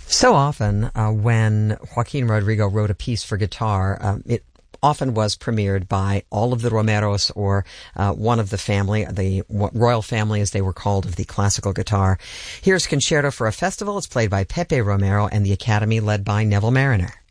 So often, when Joaquin Rodrigo wrote a piece for guitar, it often was premiered by all of the Romeros or one of the family, the royal family as they were called, of the classical guitar. Here's Concerto for a Festival. It's played by Pepe Romero and the Academy led by Neville Mariner.